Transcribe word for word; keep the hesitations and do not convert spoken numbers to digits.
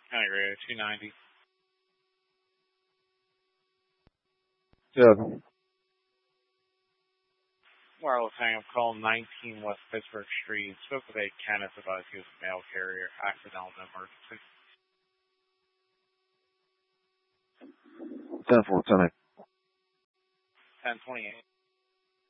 County Radio two ninety. Yeah. Wireless hang-up call nineteen West Pittsburgh Street. Spoke with a Kenneth about he was a mail carrier. Accidental emergency. ten four ten eight. ten twenty-eight.